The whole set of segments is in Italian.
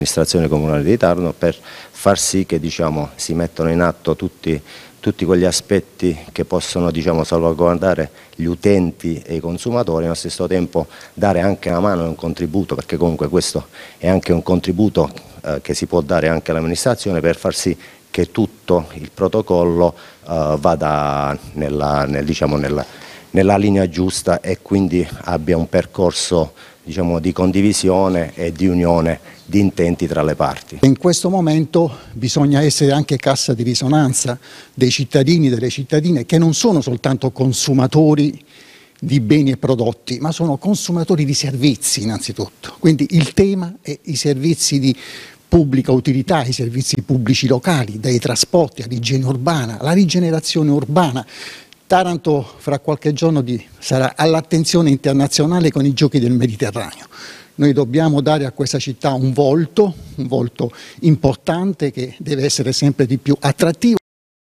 Amministrazione comunale di Taranto per far sì che si mettano in atto tutti quegli aspetti che possono salvaguardare gli utenti e i consumatori e allo stesso tempo dare anche una mano e un contributo, perché comunque questo è anche un contributo che si può dare anche all'amministrazione per far sì che tutto il protocollo vada nella linea giusta e quindi abbia un percorso di condivisione e di unione di intenti tra le parti. In questo momento bisogna essere anche cassa di risonanza dei cittadini e delle cittadine, che non sono soltanto consumatori di beni e prodotti, ma sono consumatori di servizi innanzitutto. Quindi il tema è i servizi di pubblica utilità, i servizi pubblici locali, dai trasporti all'igiene urbana, alla rigenerazione urbana. Taranto fra qualche giorno sarà all'attenzione internazionale con i Giochi del Mediterraneo. Noi dobbiamo dare a questa città un volto importante che deve essere sempre di più attrattivo.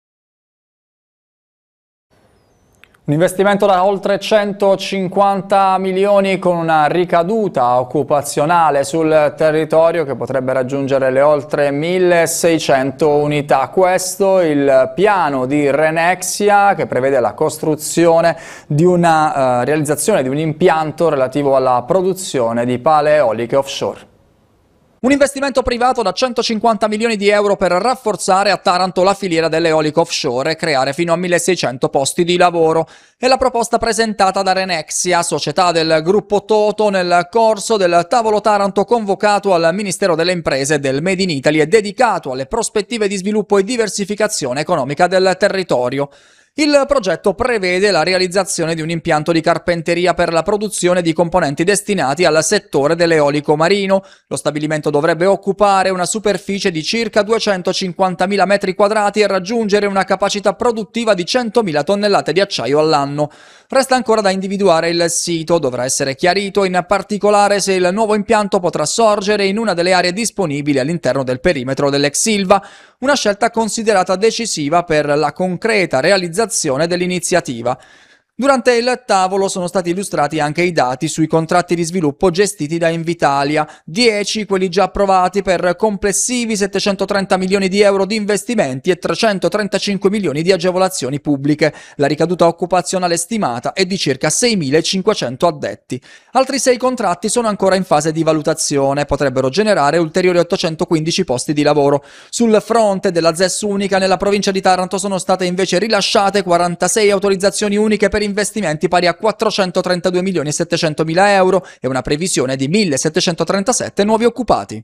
Un investimento da oltre 150 milioni con una ricaduta occupazionale sul territorio che potrebbe raggiungere le oltre 1600 unità. Questo è il piano di Renexia che prevede la costruzione di una realizzazione di un impianto relativo alla produzione di pale eoliche offshore. Un investimento privato da 150 milioni di euro per rafforzare a Taranto la filiera dell'eolico offshore e creare fino a 1600 posti di lavoro. È la proposta presentata da Renexia, società del gruppo Toto, nel corso del tavolo Taranto convocato al Ministero delle Imprese del Made in Italy e dedicato alle prospettive di sviluppo e diversificazione economica del territorio. Il progetto prevede la realizzazione di un impianto di carpenteria per la produzione di componenti destinati al settore dell'eolico marino. Lo stabilimento dovrebbe occupare una superficie di circa 250.000 metri quadrati e raggiungere una capacità produttiva di 100.000 tonnellate di acciaio all'anno. Resta ancora da individuare il sito, dovrà essere chiarito in particolare se il nuovo impianto potrà sorgere in una delle aree disponibili all'interno del perimetro dell'ex Ilva, una scelta considerata decisiva per la concreta realizzazione dell'iniziativa. Durante il tavolo sono stati illustrati anche i dati sui contratti di sviluppo gestiti da Invitalia, 10 quelli già approvati per complessivi 730 milioni di euro di investimenti e 335 milioni di agevolazioni pubbliche. La ricaduta occupazionale stimata è di circa 6.500 addetti. Altri 6 contratti sono ancora in fase di valutazione, potrebbero generare ulteriori 815 posti di lavoro. Sul fronte della ZES unica nella provincia di Taranto sono state invece rilasciate 46 autorizzazioni uniche per investimenti pari a 432 milioni e 700 mila euro e una previsione di 1.737 nuovi occupati.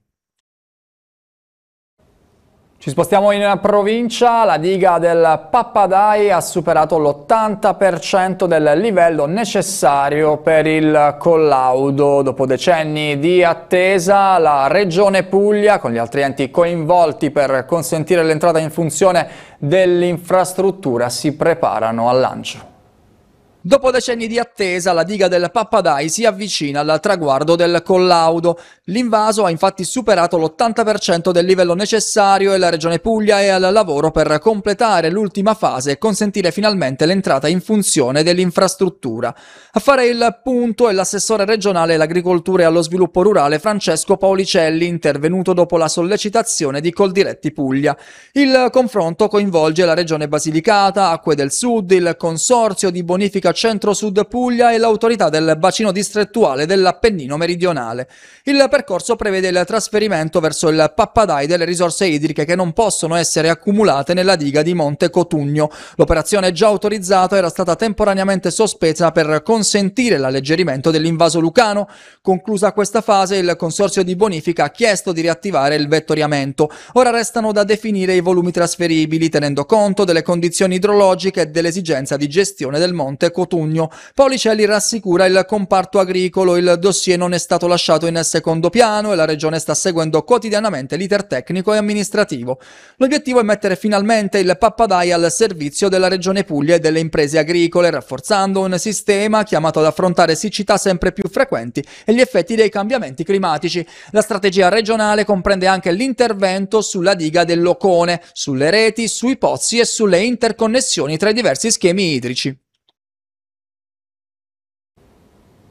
Ci spostiamo in provincia, la diga del Pappadai ha superato l'80% del livello necessario per il collaudo. Dopo decenni di attesa, la Regione Puglia, con gli altri enti coinvolti per consentire l'entrata in funzione dell'infrastruttura, si preparano al lancio. Dopo decenni di attesa, la diga del Pappadai si avvicina al traguardo del collaudo. L'invaso ha infatti superato l'80% del livello necessario e la Regione Puglia è al lavoro per completare l'ultima fase e consentire finalmente l'entrata in funzione dell'infrastruttura. A fare il punto è l'assessore regionale all'agricoltura e allo sviluppo rurale Francesco Paulicelli, intervenuto dopo la sollecitazione di Coldiretti Puglia. Il confronto coinvolge la Regione Basilicata, Acque del Sud, il Consorzio di Bonifica Centro-Sud Puglia e l'autorità del bacino distrettuale dell'Appennino meridionale. Il percorso prevede il trasferimento verso il Pappadai delle risorse idriche che non possono essere accumulate nella diga di Monte Cotugno. L'operazione già autorizzata era stata temporaneamente sospesa per consentire l'alleggerimento dell'invaso lucano. Conclusa questa fase, il Consorzio di Bonifica ha chiesto di riattivare il vettoriamento. Ora restano da definire i volumi trasferibili, tenendo conto delle condizioni idrologiche e dell'esigenza di gestione del Monte Cotugno. Paulicelli rassicura il comparto agricolo, il dossier non è stato lasciato in secondo piano e la Regione sta seguendo quotidianamente l'iter tecnico e amministrativo. L'obiettivo è mettere finalmente il Pappadai al servizio della Regione Puglia e delle imprese agricole, rafforzando un sistema chiamato ad affrontare siccità sempre più frequenti e gli effetti dei cambiamenti climatici. La strategia regionale comprende anche l'intervento sulla diga del Locone, sulle reti, sui pozzi e sulle interconnessioni tra i diversi schemi idrici.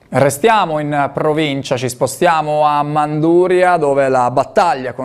Restiamo in provincia, ci spostiamo a Manduria dove la battaglia